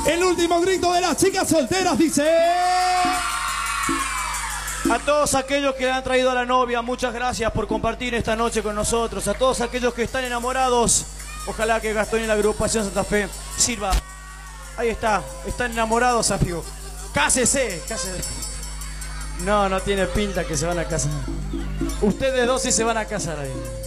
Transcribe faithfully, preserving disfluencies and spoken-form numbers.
El último grito de las chicas solteras dice... A todos aquellos que le han traído a la novia, muchas gracias por compartir esta noche con nosotros. A todos aquellos que están enamorados, ojalá que Gastón y la agrupación Santa Fe sirva. Ahí está, están enamorados, amigo. Cásese, cásese. No, no tiene pinta que se van a casar. Ustedes dos sí se van a casar ahí.